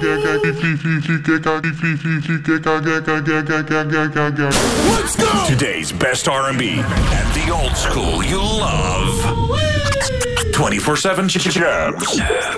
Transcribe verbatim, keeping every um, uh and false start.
Let's go! Today's best R and B and the old school you love. twenty-four seven Jams.